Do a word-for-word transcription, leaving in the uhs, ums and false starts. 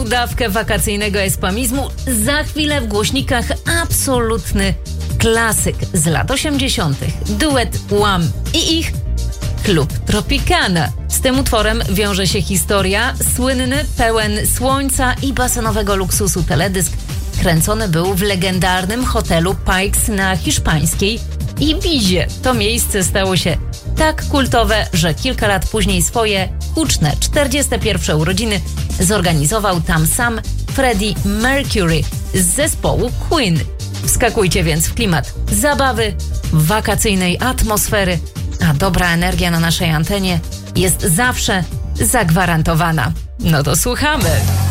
kolejną dawkę wakacyjnego espamizmu. Za chwilę w głośnikach absolutny klasyk z lat osiemdziesiątych. Duet Wham i ich Klub Tropicana. Z tym utworem wiąże się historia. Słynny, pełen słońca i basenowego luksusu teledysk kręcony był w legendarnym hotelu Pikes na hiszpańskiej Ibizie. To miejsce stało się tak kultowe, że kilka lat później swoje huczne czterdzieste pierwsze urodziny zorganizował tam sam Freddie Mercury z zespołu Queen. Wskakujcie więc w klimat zabawy, wakacyjnej atmosfery, a dobra energia na naszej antenie jest zawsze zagwarantowana. No to słuchamy.